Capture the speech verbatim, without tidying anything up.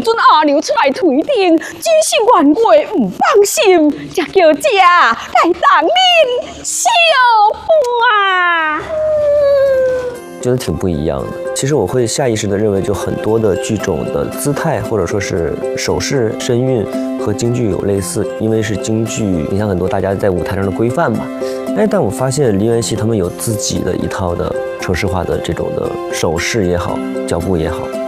准阿牛出来推定，只是冤家唔放心，才叫这来当恁小伴。 觉得挺不一样的。其实我会下意识地认为，就很多的剧种的姿态或者说是手势、声韵和京剧有类似，因为是京剧影响很多大家在舞台上的规范吧。哎，但我发现梨园戏他们有自己的一套的城市化的这种的手势也好，脚步也好。